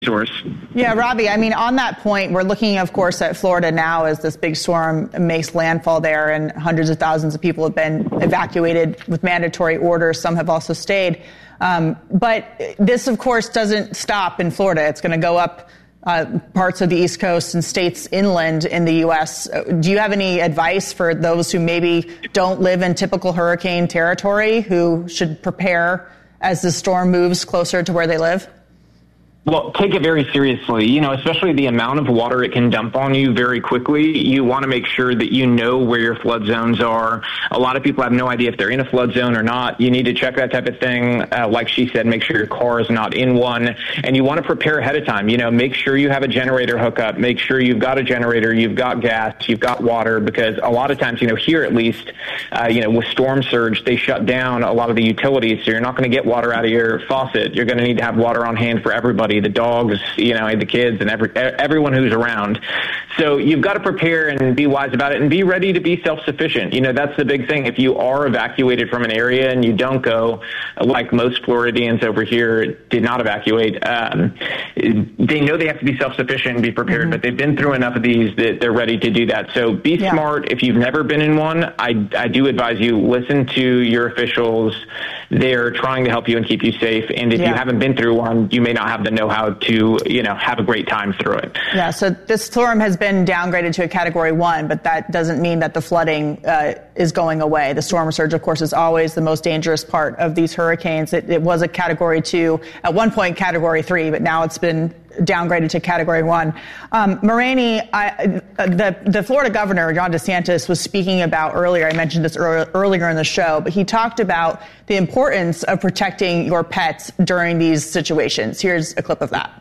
resource. Yeah, Robbie, I mean, on that point, we're looking, of course, at Florida now as this big storm makes landfall there, and hundreds of thousands of people have been evacuated with mandatory orders. Some have also stayed. But this, of course, doesn't stop in Florida. It's going to go up parts of the East Coast and states inland in the U.S. Do you have any advice for those who maybe don't live in typical hurricane territory, who should prepare as the storm moves closer to where they live? Well, take it very seriously, especially the amount of water it can dump on you very quickly. You want to make sure that you know where your flood zones are. A lot of people have no idea if they're in a flood zone or not. You need to check that type of thing. Like she said, make sure your car is not in one. And you want to prepare ahead of time. Make sure you have a generator hookup. Make sure you've got a generator, you've got gas, you've got water, because a lot of times, here at least, with storm surge, they shut down a lot of the utilities. So you're not going to get water out of your faucet. You're going to need to have water on hand for everybody. The dogs, the kids, and everyone who's around. So you've got to prepare and be wise about it and be ready to be self-sufficient. That's the big thing. If you are evacuated from an area and you don't go, like most Floridians over here did not evacuate, they know they have to be self-sufficient and be prepared, but they've been through enough of these that they're ready to do that. So be smart. If you've never been in one, I do advise you, listen to your officials. They're trying to help you and keep you safe. And if you haven't been through one, you may not have the know-how to, have a great time through it. Yeah, so this storm has been downgraded to a Category 1, but that doesn't mean that the flooding is going away. The storm surge, of course, is always the most dangerous part of these hurricanes. It was a Category 2, at one point Category 3, but now it's been downgraded to Category 1. Maureen, the Florida governor, Ron DeSantis, was speaking about earlier, I mentioned this earlier in the show, but he talked about the importance of protecting your pets during these situations. Here's a clip of that.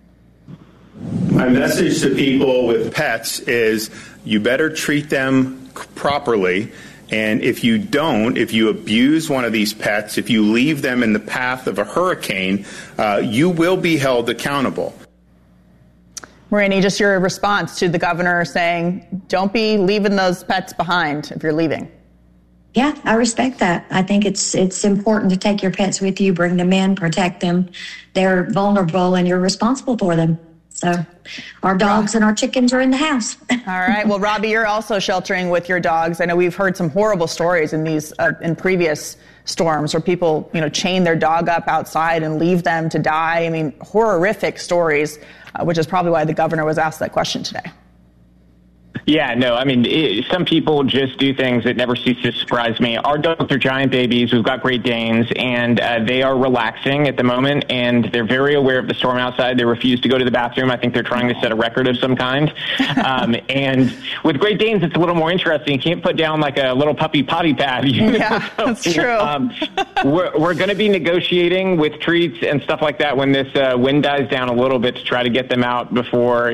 My message to people with pets is you better treat them properly. And if you don't, if you abuse one of these pets, if you leave them in the path of a hurricane, you will be held accountable. Maureen, just your response to the governor saying, don't be leaving those pets behind if you're leaving. Yeah, I respect that. I think it's important to take your pets with you, bring them in, protect them. They're vulnerable and you're responsible for them. So our dogs and our chickens are in the house. All right. Well, Robbie, you're also sheltering with your dogs. I know we've heard some horrible stories in these in previous storms where people, chain their dog up outside and leave them to die. I mean, horrific stories, which is probably why the governor was asked that question today. Yeah, no, I mean, some people just do things that never cease to surprise me. Our dogs are giant babies. We've got Great Danes, and they are relaxing at the moment, and they're very aware of the storm outside. They refuse to go to the bathroom. I think they're trying to set a record of some kind. And with Great Danes, it's a little more interesting. You can't put down like a little puppy potty pad. Yeah, that's true. We're going to be negotiating with treats and stuff like that when this wind dies down a little bit to try to get them out before,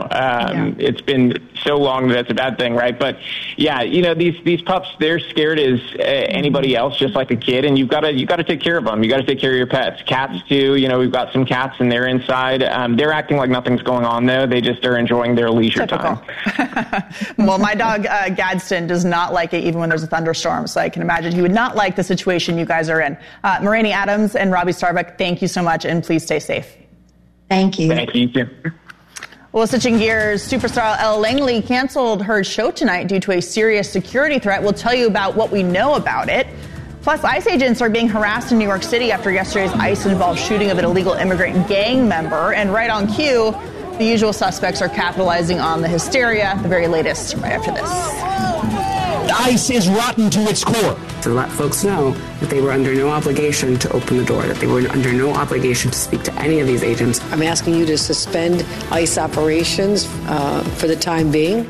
it's been so long that's a bad thing, right? But yeah, these pups, they're scared as anybody else, just like a kid, and you've got to take care of them. You got to take care of your pets. Cats too. We've got some cats and they're inside. They're acting like nothing's going on though. They just are enjoying their leisure time. Well, my dog Gadsden does not like it even when there's a thunderstorm, so I can imagine he would not like the situation you guys are in. Maureen Adams and Robbie Starbuck, thank you so much, and please stay safe. Thank you. Thank you too. Well, switching gears, superstar Elle Langley canceled her show tonight due to a serious security threat. We'll tell you about what we know about it. Plus, ICE agents are being harassed in New York City after yesterday's ICE-involved shooting of an illegal immigrant gang member. And right on cue, the usual suspects are capitalizing on the hysteria. The very latest right after this. ICE is rotten to its core. To let folks know that they were under no obligation to open the door, that they were under no obligation to speak to any of these agents. I'm asking you to suspend ICE operations for the time being.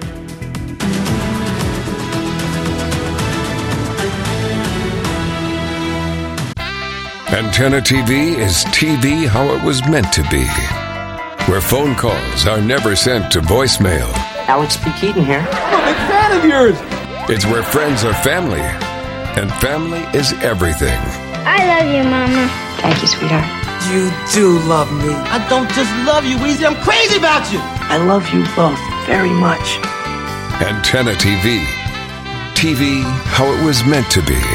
Antenna TV is TV how it was meant to be, where phone calls are never sent to voicemail. Alex P. Keaton here. I'm a big fan of yours. It's where friends are family, and family is everything. I love you, Mama. Thank you, sweetheart. You do love me. I don't just love you, Weezy. I'm crazy about you. I love you both very much. Antenna TV. TV how it was meant to be.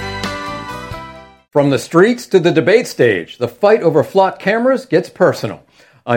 From the streets to the debate stage, the fight over flock cameras gets personal.